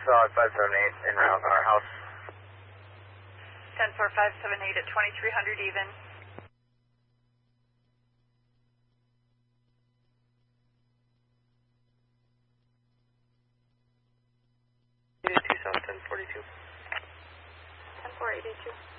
solid 578 in our house. 10-4-578 at 2300 even. South 1042. 10-4-882.